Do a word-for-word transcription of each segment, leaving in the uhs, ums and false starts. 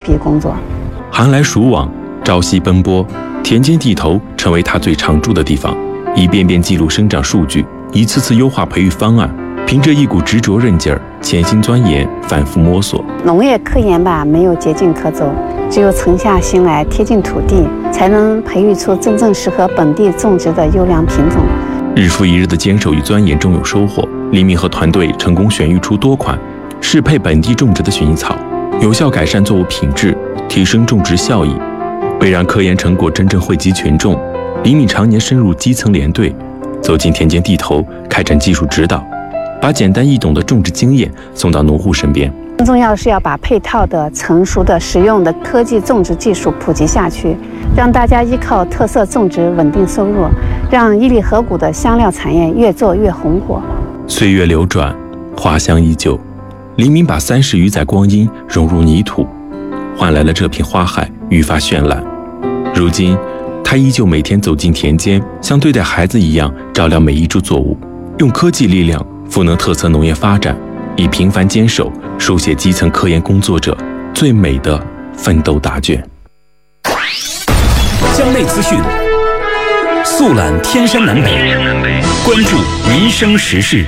地工作。 寒来暑往，朝夕奔波，田间地头成为他最常驻的地方，一遍遍记录生长数据，一次次优化培育方案，凭着一股执着韧劲儿，潜心钻研，反复摸索。 农业科研吧，没有捷径可走，只有沉下心来，贴近土地，才能培育出真正适合本地种植的优良品种。 日复一日的坚守与钻研终有收获，黎明和团队成功选育出多款适配本地种植的薰衣草，有效改善作物品质，提升种植效益。为让科研成果真正惠及群众，黎明常年深入基层连队，走进田间地头，开展技术指导，把简单易懂的种植经验送到农户身边。 更重要的是要把配套的、成熟的、实用的科技种植技术普及下去，让大家依靠特色种植稳定收入，让伊犁河谷的香料产业越做越红火。 岁月流转，花香依旧，黎明把三十余载光阴融入泥土，换来了这片花海愈发绚烂。如今，他依旧每天走进田间，像对待孩子一样照料每一株作物，用科技力量赋能特色农业发展，以平凡坚守书写基层科研工作者最美的奋斗答卷。 江内资讯，速览天山南北，关注民生时事。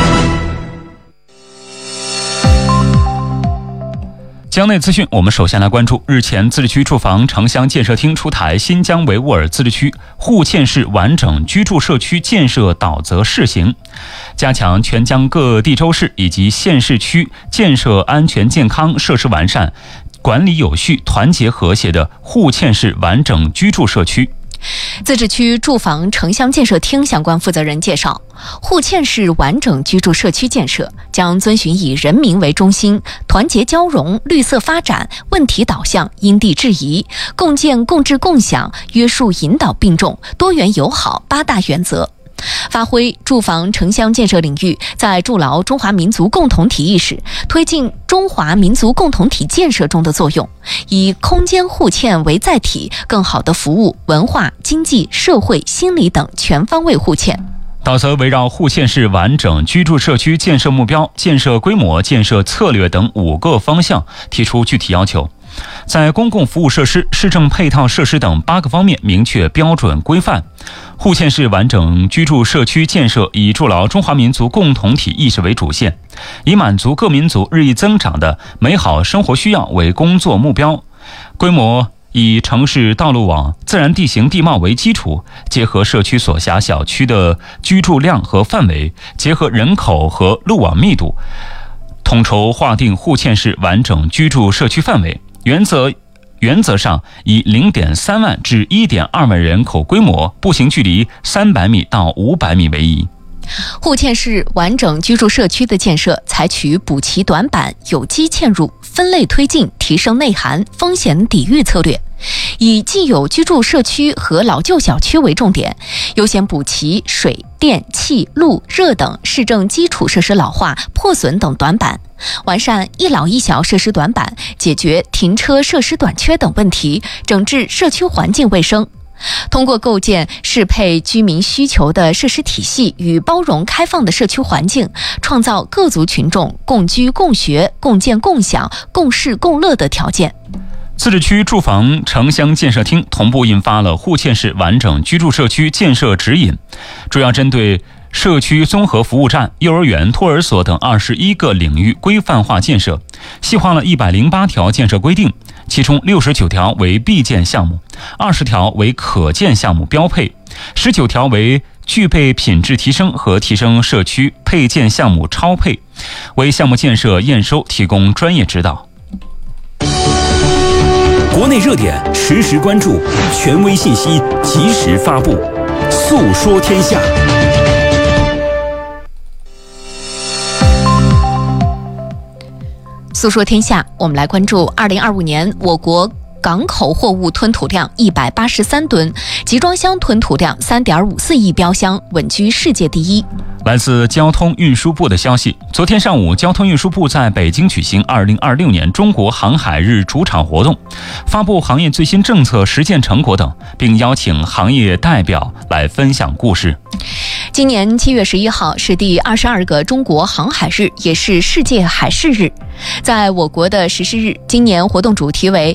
江内资讯，我们首先来关注日前自治区住房城乡建设厅出台新疆维吾尔自治区户县市完整居住社区建设导则试行，加强全疆各地州市以及县市区建设安全健康、设施完善、管理有序、团结和谐的户县市完整居住社区。 自治区住房城乡建设厅相关负责人介绍，户县市完整居住社区建设将遵循以人民为中心、团结交融、绿色发展、问题导向、因地制宜、共建共治共享、约束引导并重、多元友好八大原则，发挥住房城乡建设领域在筑牢中华民族共同体意识、推进中华民族共同体建设中的作用，以空间户县为载体，更好地服务文化、经济、社会、心理等全方位户县。 导则围绕户县市完整居住社区建设目标、建设规模、建设策略等五个方向提出具体要求，在公共服务设施、市政配套设施等八个方面明确标准规范。户县市完整居住社区建设以筑牢中华民族共同体意识为主线，以满足各民族日益增长的美好生活需要为工作目标，规模以城市道路网、自然地形地貌为基础，结合社区所辖小区的居住量和范围，结合人口和路网密度，统筹划定户县市完整居住社区范围。原则原则上以 零点三万至 一点二万人口规模，步行距离三百米到五百米为宜。 户县市完整居住社区的建设采取补齐短板、有机嵌入、分类推进、提升内涵、风险抵御策略，以既有居住社区和老旧小区为重点，优先补齐水电气路热等市政基础设施老化破损等短板，完善一老一小设施短板，解决停车设施短缺等问题，整治社区环境卫生。通过构建适配居民需求的设施体系与包容开放的社区环境，创造各族群众共居共学、共建共享、共事共乐的条件。 自治区住房城乡建设厅同步印发了户县市完整居住社区建设指引，主要针对社区综合服务站、幼儿园、托儿所等二十一个领域规范化建设，细化了一百零八条建设规定，其中六十九条为必建项目，二十条为可建项目标配，十九条为具备品质提升和提升社区配建项目超配，为项目建设验收提供专业指导。 国内热点实时关注，权威信息及时发布，诉说天下。 诉说天下，我们来关注二零二五年我国港口货物吞吐量一百八十三吨，集装箱吞吐量三点五四亿标箱，稳居世界第一。 来自交通运输部的消息，昨天上午，交通运输部在北京举行二零二六年中国航海日主场活动，发布行业最新政策实践成果等，并邀请行业代表来分享故事。 今年七月十一号是第二十二个中国航海日，也是世界海事日。在我国的实施日，今年活动主题为